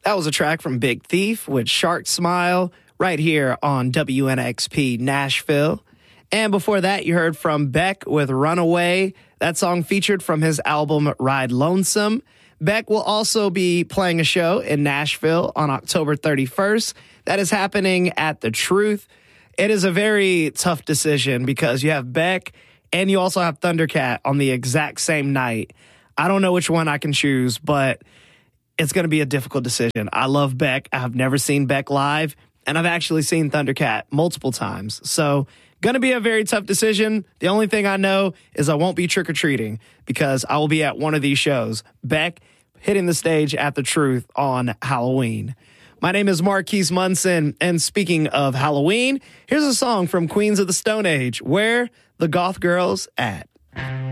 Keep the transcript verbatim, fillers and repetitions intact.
That was a track from Big Thief with Shark Smile right here on W N X P Nashville. And before that, you heard from Beck with Runaway. That song featured from his album Ride Lonesome. Beck will also be playing a show in Nashville on October thirty-first. That is happening at The Truth. It is a very tough decision because you have Beck and you also have Thundercat on the exact same night. I don't know which one I can choose, but it's going to be a difficult decision. I love Beck. I've never seen Beck live, and I've actually seen Thundercat multiple times. So, going to be a very tough decision. The only thing I know is I won't be trick-or-treating because I will be at one of these shows. Beck hitting the stage at The Truth on Halloween. My name is Marquise Munson, and speaking of Halloween, here's a song from Queens of the Stone Age, Where the Goth Girls At.